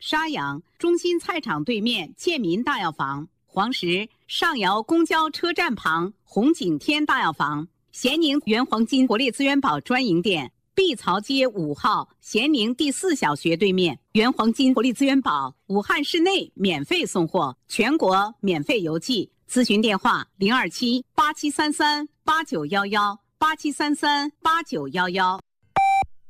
沙洋中心菜场对面建民大药房，黄石上窑公交车站旁红景天大药房，咸宁原黄金国立资源宝专营店，碧槽街5号咸宁第4小学对面，原黄金国立资源宝武汉市内免费送货，全国免费邮寄。咨询电话：027-8733-8911，8733-8911。